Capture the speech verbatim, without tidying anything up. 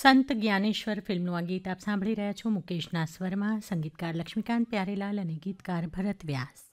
સંત જ્ઞાનેશ્વર ફિલ્મનું આ ગીત આપ સાંભળી રહ્યા છો મુકેશના સ્વરમાં. સંગીતકાર લક્ષ્મીકાંત પ્યારેલાલ અને ગીતકાર ભરત વ્યાસ.